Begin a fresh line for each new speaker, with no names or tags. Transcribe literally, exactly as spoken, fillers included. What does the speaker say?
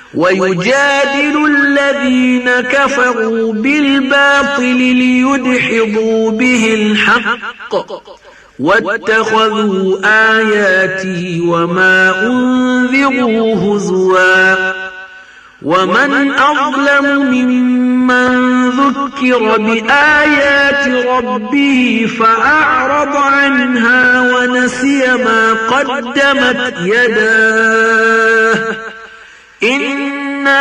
ويجادل الذين كفروا بالباطل ليدحضوا به الحق واتخذوا آياتي وما أنذروا هزوا ومن أظلم ممن ذكر بآيات ربه فأعرض عنها ونسي ما قدمت يداه إن